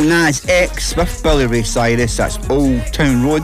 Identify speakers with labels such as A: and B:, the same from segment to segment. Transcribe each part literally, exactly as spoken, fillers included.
A: Nas X with Billy Ray Cyrus. That's Old Town Road.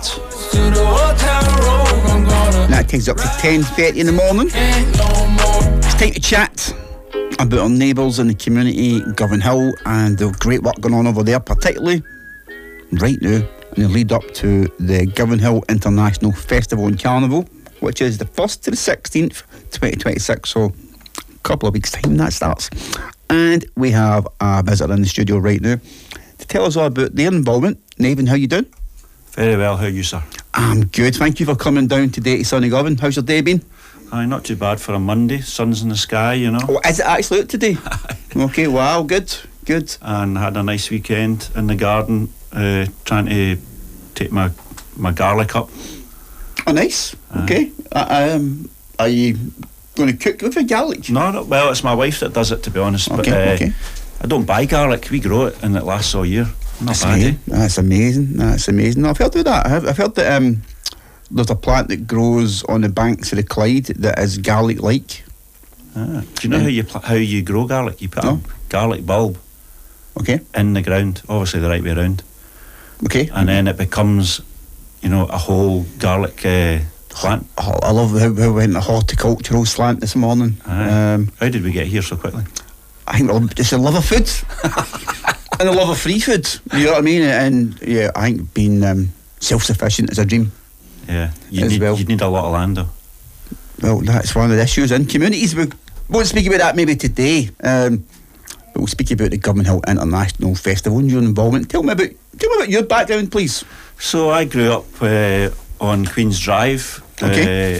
A: And that takes up to ten thirty in the morning. It's time to chat about our neighbours in the community, Govanhill, and the great work going on over there, particularly right now in the lead up to the Govanhill International Festival and Carnival, which is the first to the sixteenth, twenty twenty-six, so a couple of weeks' time that starts. And we have a visitor in the studio right now to tell us all about their involvement. Nathan, how you doing?
B: Very well, how are you, sir?
A: I'm good, thank you for coming down today to sunny Govan. How's your day been?
B: Aye, not too bad for a Monday. Sun's in the sky, you know.
A: Oh, is it actually out today? Okay, wow, good, good.
B: And had a nice weekend in the garden, uh, trying to take my my garlic up.
A: Oh, nice.
B: Uh,
A: okay. Uh, um, are you going to cook with your garlic?
B: No, no, well, it's my wife that does it, to be honest.
A: Okay,
B: but uh,
A: okay.
B: I don't buy garlic. We grow it, and it lasts all year. Not
A: That's
B: bad, eh?
A: amazing. That's amazing. That's amazing. No, I've heard of that. I've, I've heard that um, there's a plant that grows on the banks of the Clyde that is garlic-like.
B: Ah. Do you know
A: Yeah.
B: how you pl- how you grow garlic? You put
A: No.
B: a garlic bulb
A: Okay.
B: in the ground, obviously the right way around,
A: Okay.
B: and then it becomes, you know, a whole garlic uh, plant.
A: Oh, I love how, how we went a horticultural slant this morning.
B: Aye.
A: Um,
B: How did we get here so quickly?
A: I think we're- it's a love of food and a love of free food. You know what I mean? And yeah, I think being um, self-sufficient is a dream.
B: Yeah, you
A: As
B: need
A: well.
B: you need a lot of land though.
A: Well, that's one of the issues in communities. We won't speak about that maybe today, um, but we'll speak about the Govanhill International Festival and your involvement. Tell me about tell me about your background, please.
B: So I grew up uh, on Queen's Drive,
A: Okay.
B: uh,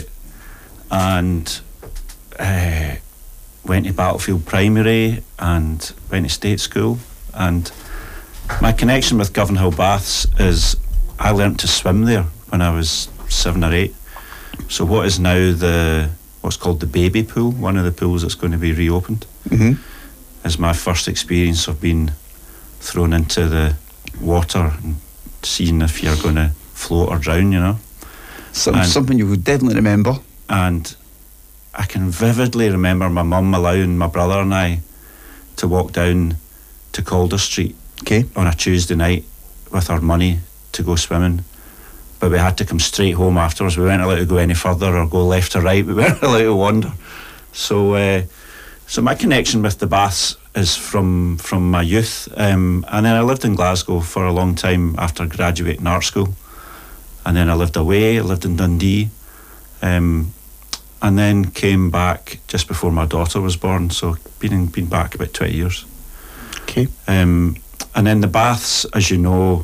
B: and uh, went to Battlefield Primary and went to state school. And my connection with Govanhill Baths is I learnt to swim there when I was seven or eight. So what is now the what's called the baby pool, one of the pools that's going to be reopened,
A: Mm-hmm.
B: is my first experience of being thrown into the water and seeing if you're going to float or drown, you know.
A: Some,
B: And-
A: something you would definitely remember.
B: And I can vividly remember my mum allowing my brother and I to walk down to Calder Street
A: Okay.
B: on a Tuesday night with our money to go swimming, but we had to come straight home afterwards. We weren't allowed to go any further or go left or right. We weren't allowed to wander. So uh, so my connection with the baths is from from my youth, um, and then I lived in Glasgow for a long time after graduating art school, and then I lived away. I lived in Dundee, um, and then came back just before my daughter was born. So been in, been back about twenty years.
A: Okay.
B: Um, and then the baths, as you know,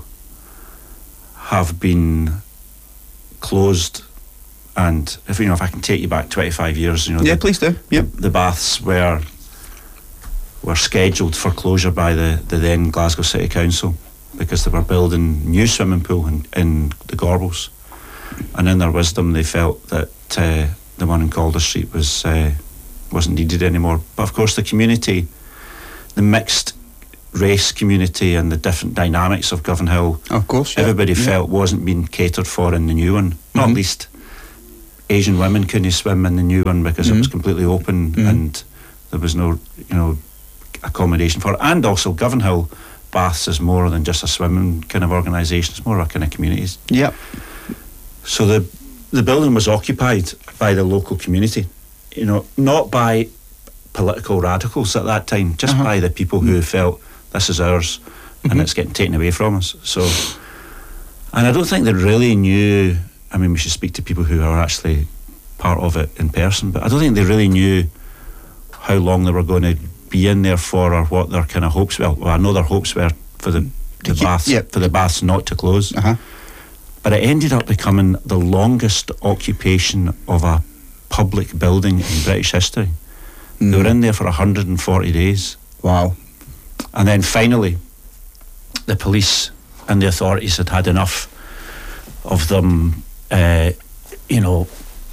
B: have been closed. And if you know, if I can take you back twenty-five years, you know,
A: Yeah,
B: the,
A: please do. Yep.
B: the baths were were scheduled for closure by the, the then Glasgow City Council because they were building a new swimming pool in, in the Gorbals, and in their wisdom they felt that uh, the one in Calder Street was uh, wasn't needed anymore. But of course the community, the mixed race community and the different dynamics of Govanhill,
A: Of course. Yeah.
B: everybody
A: Yeah.
B: felt wasn't being catered for in the new one. Not
A: Mhm.
B: least Asian women couldn't swim in the new one because it was
A: Mhm.
B: completely open
A: Mhm.
B: and there was no, you know, accommodation for it. And also Govanhill Baths is more than just a swimming kind of organisation. It's more of a kind of communities.
A: Yep.
B: So the the building was occupied by the local community, you know, not by political radicals at that time, just
A: Uh-huh.
B: by the people who felt this is ours
A: Mhm.
B: and it's getting taken away from us. So, and I don't think they really knew. I mean, we should speak to people who are actually part of it in person, but I don't think they really knew how long they were going to be in there for or what their kind of hopes were. Well, I know their hopes were for the,
A: To
B: the
A: keep-
B: baths,
A: yep.
B: for the baths not to close.
A: Uh-huh.
B: But it ended up becoming the longest occupation of a public building in British history.
A: Mm.
B: They were in there for one hundred forty days.
A: Wow.
B: And then finally, the police and the authorities had had enough of them, uh, you know,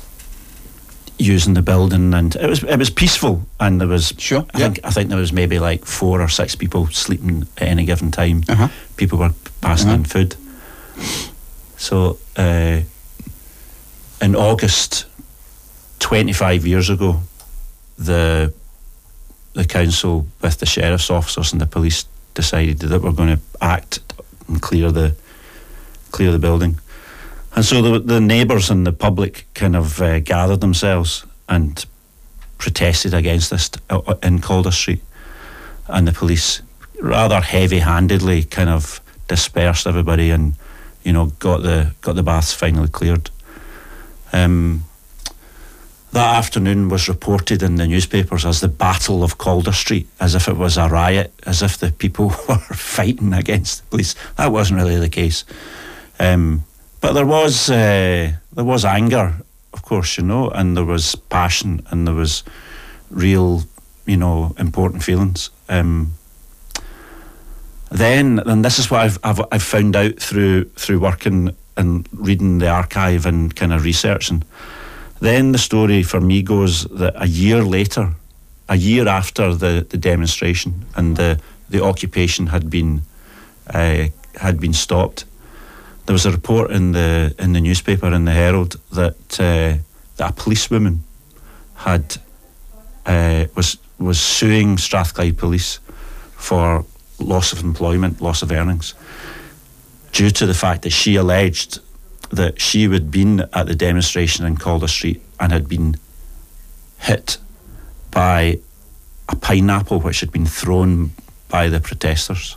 B: using the building, and it was it was peaceful, and there was
A: Sure.
B: I think I think there was maybe like four or six people sleeping at any given time.
A: Uh-huh.
B: People were passing
A: Uh-huh.
B: in food. So uh, in August, twenty-five years ago, the the council with the sheriff's officers and the police decided that we're going to act and clear the clear the building. And so the, the neighbours and the public kind of uh, gathered themselves and protested against this uh, in Calder Street, and the police rather heavy-handedly kind of dispersed everybody and, you know, got the got the baths finally cleared. Um, that afternoon was reported in the newspapers as the Battle of Calder Street, as if it was a riot, as if the people were fighting against the police. That wasn't really the case. Um, but there was uh, there was anger, of course, you know, and there was passion, and there was real, you know, important feelings. Um, then, and this is what I've, I've I've found out through through working and reading the archive and kind of researching. Then the story for me goes that a year later, a year after the, the demonstration and the, the occupation had been uh, had been stopped, there was a report in the in the newspaper, in the Herald, that uh, that a policewoman had uh, was was suing Strathclyde Police for loss of employment, loss of earnings, due to the fact that she alleged that she had been at the demonstration in Calder Street and had been hit by a pineapple which had been thrown by the protesters.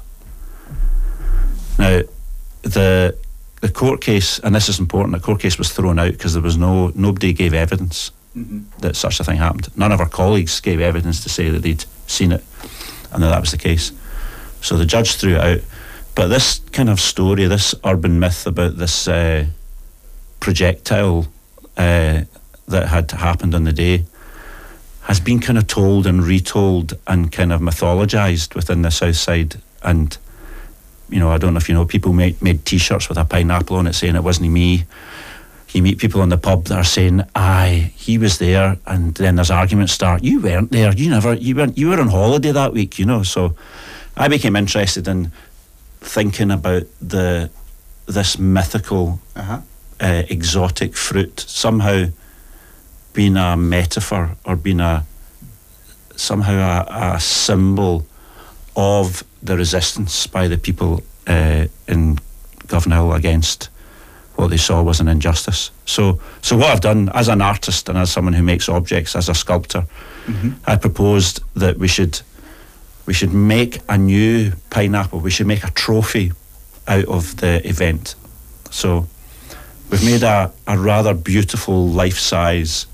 B: Now, the the court case, and this is important, the court case was thrown out because there was no nobody gave evidence mm-hmm. that such a thing happened. None of our colleagues gave evidence to say that they'd seen it and that that was the case. So the judge threw it out. But this kind of story, this urban myth about this uh, projectile uh, that had happened on the day has been kind of told and retold and kind of mythologised within the South Side. And, you know, I don't know if you know, people made, made T-shirts with a pineapple on it saying it wasn't me. You meet people in the pub that are saying, aye, he was there, and then there's arguments start. You weren't there, you never, you weren't, you were on holiday that week, you know. So I became interested in thinking about the this mythical uh-huh. uh, exotic fruit somehow being a metaphor or being a somehow a, a symbol of the resistance by the people uh, in Govanhill against what they saw was an injustice. So so what I've done as an artist and as someone who makes objects, as a sculptor, mm-hmm. I proposed that we should we should make a new pineapple. We should make a trophy out of the event. So we've made a, a rather beautiful life-size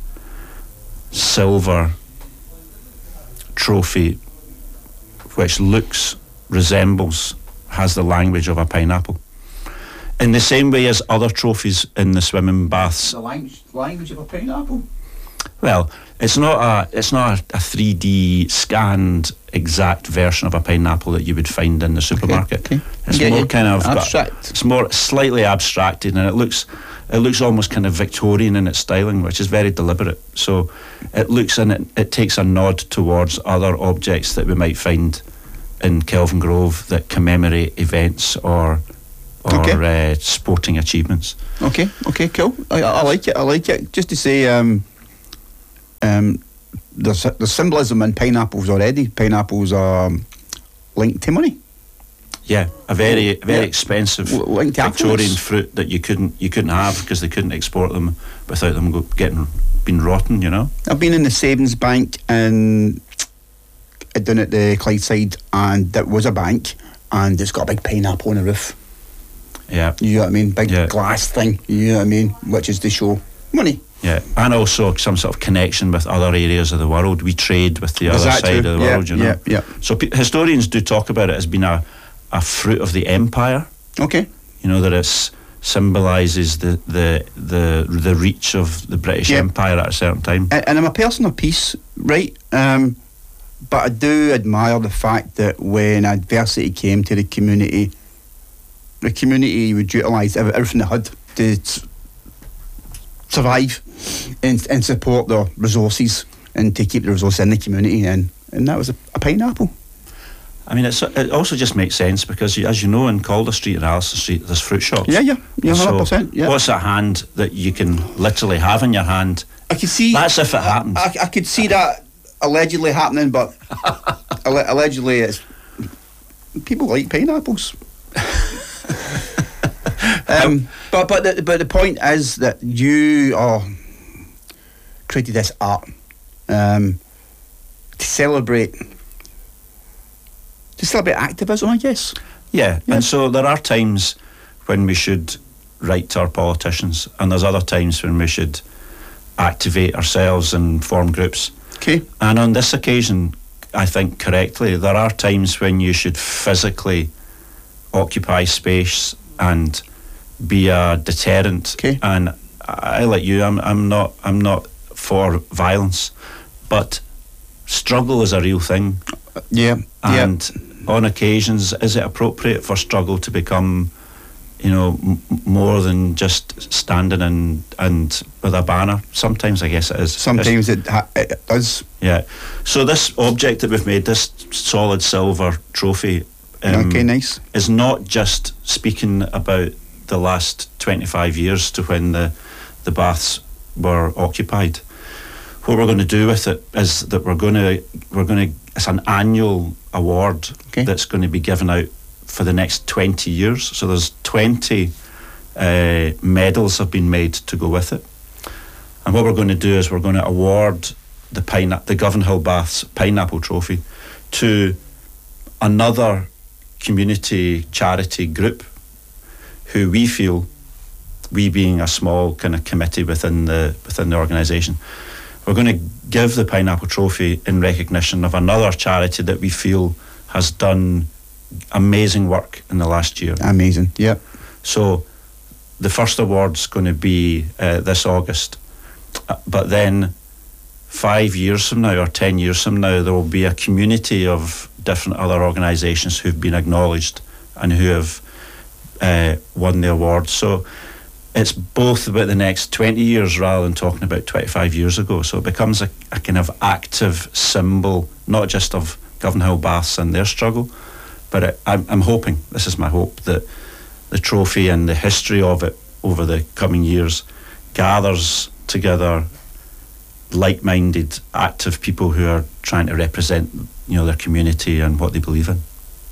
B: silver trophy which looks, resembles, has the language of a pineapple. In the same way as other trophies in the swimming baths.
A: The language, language of a pineapple?
B: Well, it's not a it's not a, a three D scanned exact version of a pineapple that you would find in the supermarket. Okay, okay. It's yeah, more yeah. kind of
A: abstract.
B: It's more slightly abstracted, and it looks it looks almost kind of Victorian in its styling, which is very deliberate. So it looks and it, it takes a nod towards other objects that we might find in Kelvingrove that commemorate events or or okay. uh, sporting achievements.
A: Okay, okay, cool. I, I like it. I like it. Just to say. Um, Um, there's, there's symbolism in pineapples already. Pineapples are um, linked to money.
B: Yeah, a very very yeah. expensive
A: linked to
B: Victorian fruit that you couldn't you couldn't have because they couldn't export them without them go, getting being rotten. You know.
A: I've been in the savings bank in down at the Clydeside, and there was a bank, and it's got a big pineapple on the roof.
B: Yeah,
A: you know what I mean? Big
B: yeah.
A: glass thing. You know what I mean? Which is to show money.
B: Yeah, and also some sort of connection with other areas of the world. We trade with the
A: is
B: other side
A: true?
B: of the
A: yeah,
B: world, you know.
A: Yeah, yeah.
B: So p- historians do talk about it as being a, a fruit of the empire.
A: Okay.
B: You know, that it symbolises the, the the the reach of the British yeah. Empire at a certain time.
A: And, and I'm a person of peace, right? Um, but I do admire the fact that when adversity came to the community, the community would utilise everything they had to t- survive and, and support the resources and to keep the resources in the community, and, and that was a, a pineapple.
B: I mean, it's, it also just makes sense because, you, as you know, in Calder Street and Allister Street, there's fruit shops.
A: Yeah, yeah, yeah, one hundred percent.
B: So
A: yeah.
B: what's a hand that you can literally have in your hand?
A: I could see.
B: That's if it happens.
A: I, I could see that allegedly happening, but allegedly it's people like pineapples. um, but but the, but the point is that you are created this art um, to celebrate to celebrate activism, I guess.
B: Yeah,
A: Yeah.
B: and so there are times when we should write to our politicians, and there's other times when we should activate ourselves and form groups.
A: Okay.
B: And on this occasion, I think correctly, there are times when you should physically occupy space and be a deterrent.
A: Okay.
B: And I, like you, I'm I'm not I'm not for violence, but struggle is a real thing.
A: Yeah.
B: And
A: yeah.
B: on occasions, is it appropriate for struggle to become, you know, m- more than just standing and and with a banner? Sometimes I guess it is.
A: Sometimes it, ha- it does.
B: Yeah. So this object that we've made, this solid silver trophy, um,
A: Okay, nice.
B: is not just speaking about the last twenty-five years to when the the baths were occupied. What we're going to do with it is that we're going to we're going to it's an annual award
A: Okay.
B: that's going to be given out for the next twenty years. So there's twenty uh, medals have been made to go with it. And what we're going to do is we're going to award the pine the Govanhill Baths Pineapple Trophy to another community charity group who we feel, we being a small kind of committee within the within the organisation, we're going to give the Pineapple Trophy in recognition of another charity that we feel has done amazing work in the last year.
A: Amazing. Yep.
B: So the first award's going to be uh, this August, Uh, but then five years from now or ten years from now, there will be a community of different other organisations who've been acknowledged and who have uh, won the award. So it's both about the next twenty years rather than talking about twenty-five years ago. So it becomes a, a kind of active symbol, not just of Govanhill Baths and their struggle, but it, I'm, I'm hoping, this is my hope, that the trophy and the history of it over the coming years gathers together like-minded, active people who are trying to represent, you know, their community and what they believe in.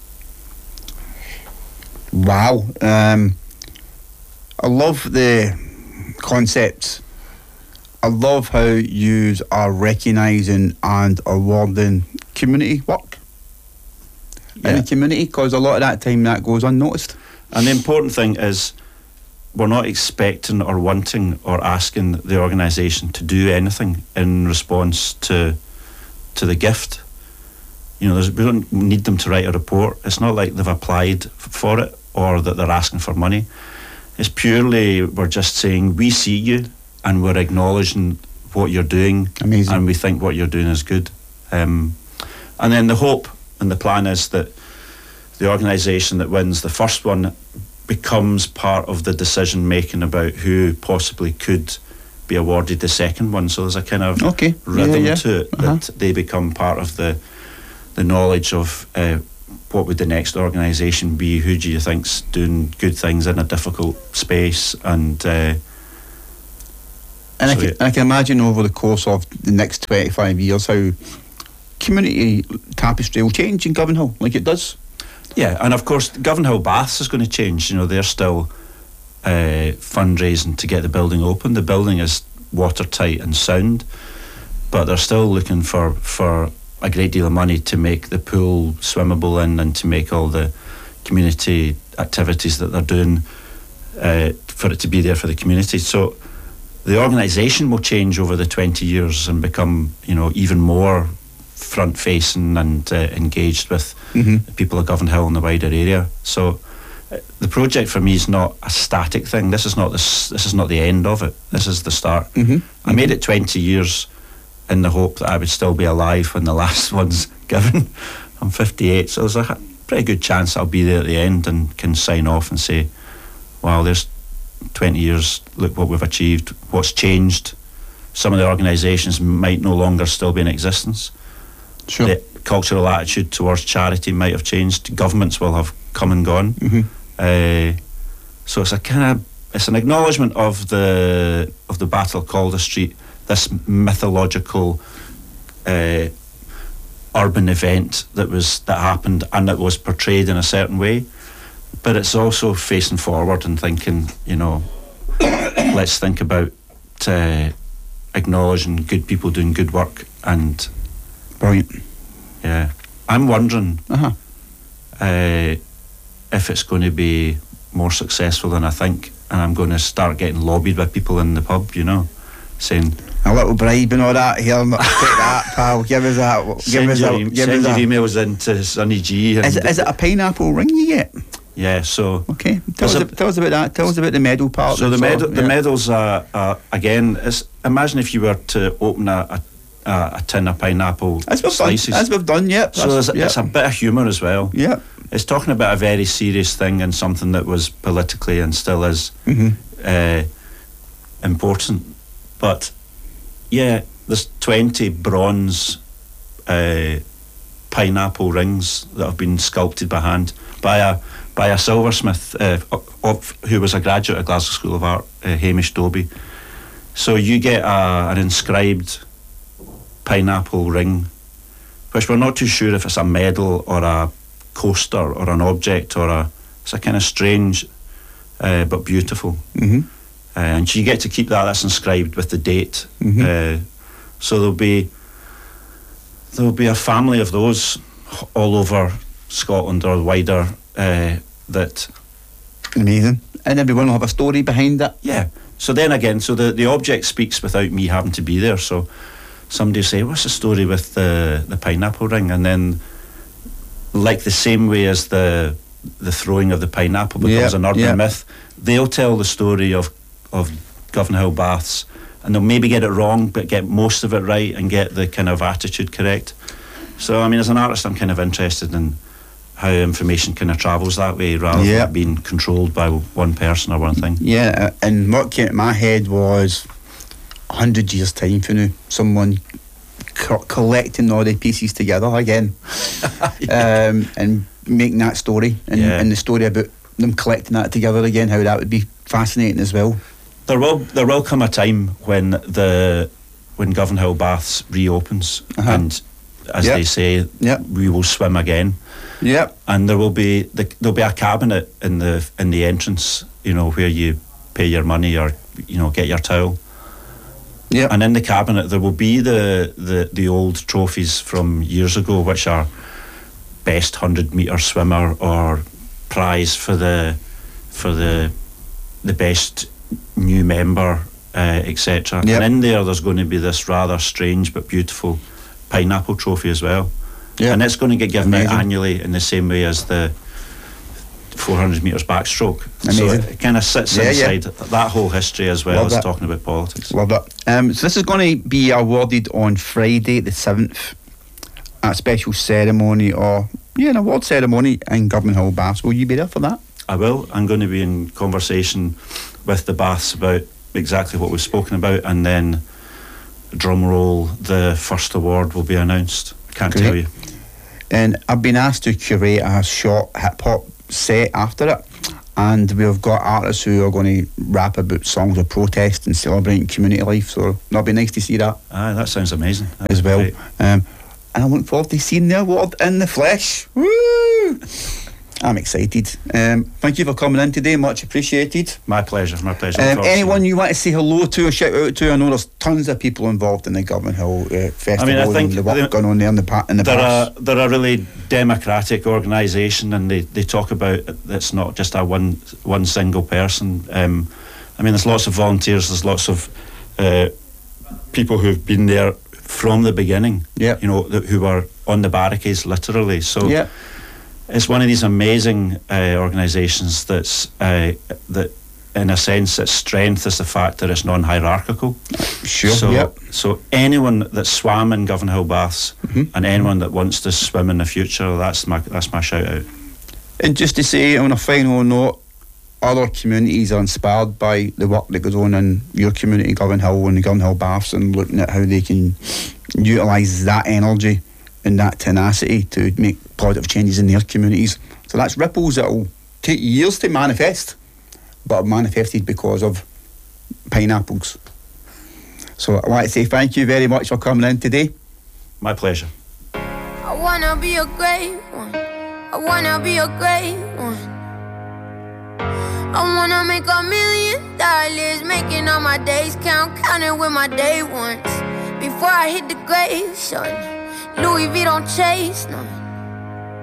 A: Wow. Um, I love the concept. I love how you are recognising and awarding community work
B: Yeah.
A: in the community, because a lot of that time that goes unnoticed.
B: And the important thing is we're not expecting or wanting or asking the organisation to do anything in response to to the gift. You know, there's, we don't need them to write a report. It's not like they've applied f- for it or that they're asking for money. It's purely, we're just saying, we see you and we're acknowledging what you're doing.
A: Amazing.
B: And we think what you're doing is good. Um, and then the hope and the plan is that the organisation that wins the first one becomes part of the decision making about who possibly could be awarded the second one. So there's a kind of
A: Okay.
B: rhythm
A: Yeah, yeah.
B: to it,
A: Uh-huh.
B: that they become part of the the knowledge of uh, what would the next organisation be, who do you think's doing good things in a difficult space, and uh,
A: And I,
B: So,
A: can,
B: yeah.
A: I can imagine over the course of the next twenty-five years how community tapestry will change in Govanhill, like it does.
B: yeah, and of course Govanhill Baths is going to change. You know, they're still uh, fundraising to get the building open. The building is watertight and sound, but they're still looking for for a great deal of money to make the pool swimmable in and to make all the community activities that they're doing uh, for it to be there for the community. So the organisation will change over the twenty years and become, you know, even more front facing and uh, engaged with
A: Mhm.
B: the people of Govanhill and the wider area. So uh, the project for me is not a static thing. This is not this. This is not the end of it. This is the start.
A: Mhm.
B: I made it twenty years in the hope that I would still be alive when the last one's given. I'm fifty-eight, so there's a h- pretty good chance I'll be there at the end and can sign off and say, wow, there's twenty years, look what we've achieved, what's changed. Some of the organisations might no longer still be in existence.
A: Sure.
B: The cultural attitude towards charity might have changed. Governments will have come and gone.
A: Mhm.
B: Uh, so it's a kind of it's an acknowledgement of the of the Battle of Calder Street, this mythological uh, urban event that was that happened and that was portrayed in a certain way. But it's also facing forward and thinking, you know, let's think about uh, acknowledging good people doing good work. And
A: brilliant.
B: Yeah, I'm wondering
A: uh-huh.
B: uh, if it's going to be more successful than I think, and I'm going to start getting lobbied by people in the pub, you know, saying
A: a little bribe and all that. Here, take that, pal. Give us that. Give
B: send
A: us
B: your,
A: a,
B: e-
A: give
B: send
A: us
B: your
A: a,
B: emails into Sonny G. And
A: is, it, is it a pineapple ring you get?
B: Yeah, so
A: okay. Tell us,
B: a,
A: a, tell us about that. Tell us about the medal part.
B: So the medal,
A: yeah.
B: the medals are, are again. It's, imagine if you were to open a, a, a tin of pineapple
A: as we've
B: slices.
A: Done, as we've done, yep.
B: So there's, yep. it's a bit of humour as well.
A: Yeah.
B: It's talking about a very serious thing and something that was politically and still is
A: mm-hmm.
B: uh, important. But yeah, there's twenty bronze uh, pineapple rings that have been sculpted by hand by a by a silversmith uh, of, who was a graduate of Glasgow School of Art, uh, Hamish Dobie. So you get a, an inscribed pineapple ring, which we're not too sure if it's a medal or a coaster or an object or a. It's a kind of strange, uh, but beautiful.
A: Mm-hmm.
B: Uh, and you get to keep that. That's inscribed with the date.
A: Mm-hmm.
B: Uh, so there'll be there'll be a family of those all over Scotland or wider. Uh, that
A: amazing, and everyone will have a story behind it.
B: Yeah. So then again, so the, the object speaks without me having to be there. So somebody will say, "What's the story with the the pineapple ring?" And then, like the same way as the the throwing of the pineapple becomes
A: yep,
B: an urban
A: yep.
B: myth, they'll tell the story of of Govanhill Baths, and they'll maybe get it wrong, but get most of it right and get the kind of attitude correct. So I mean, as an artist, I'm kind of interested in how information kind of travels that way rather
A: yep.
B: than being controlled by one person or one thing.
A: Yeah, and what came to my head was a hundred years time for now, someone co- collecting all the pieces together again. yeah. um, and making that story and,
B: yeah.
A: and the story about them collecting that together again, how that would be fascinating as well.
B: There will there will come a time when the when Govanhill Baths reopens uh-huh. and as
A: yep.
B: they say
A: yep.
B: we will swim again.
A: Yep.
B: And there will be the, there'll be a cabinet in the in the entrance, you know, where you pay your money or you know get your towel.
A: Yeah.
B: And in the cabinet there will be the, the, the old trophies from years ago, which are best hundred metre swimmer or prize for the for the the best new member, uh, et cetera.
A: Yep.
B: And in there there's going to be this rather strange but beautiful pineapple trophy as well. Yeah. And it's going to get given Amazing. out annually in the same way as the four hundred metres backstroke.
A: Amazing.
B: So it kind of sits
A: yeah,
B: inside
A: yeah.
B: that whole history as well
A: Love
B: as
A: that.
B: talking about politics.
A: Love that. Um, so this is going to be awarded on Friday the seventh at a special ceremony or yeah, an award ceremony in Govanhill Baths. Will you be there for that?
B: I will. I'm going to be in conversation with the Baths about exactly what we've spoken about, and then drum roll, the first award will be announced. I can't
A: Great.
B: tell you.
A: And I've been asked to curate a short hip hop set after it, and we've got artists who are going to rap about songs of protest and celebrating community life. So that'll be nice to see that.
B: Ah, that sounds amazing. That
A: as well.
B: Great.
A: Um, and I look forward to seeing the award in the flesh. Woo! I'm excited. Um, thank you for coming in today, much appreciated.
B: My pleasure, my pleasure.
A: Um, anyone you want to say hello to or shout out to? I know there's tons of people involved in the Govanhill uh, Festival.
B: I mean, I think
A: and the work going on there in the, pa- in the
B: they're
A: past.
B: a, they're a really democratic organisation, and they, they talk about it's not just a one one single person. Um, I mean, there's lots of volunteers, there's lots of uh, people who've been there from the beginning,
A: yeah.
B: you know, th- who were on the barricades literally. So
A: yeah.
B: it's one of these amazing uh, organisations that's uh, that, in a sense, its strength is the fact that it's non-hierarchical.
A: Sure.
B: So,
A: yep.
B: so anyone that swam in Govanhill Baths
A: mm-hmm.
B: and anyone that wants to swim in the future, that's my that's my shout out.
A: And just to say, on a final note, other communities are inspired by the work that goes on in your community, Govanhill and the Govanhill Baths, and looking at how they can utilise that energy and that tenacity to make positive changes in their communities. So that's ripples that will take years to manifest, but are manifested because of pineapples. So I'd like to say thank you very much for coming in today.
B: My pleasure.
C: I wanna be a great one. I wanna be a great one. I wanna make a million dollars, making all my days count, counting with my day ones. Before I hit the grave, son, Louis V don't chase none.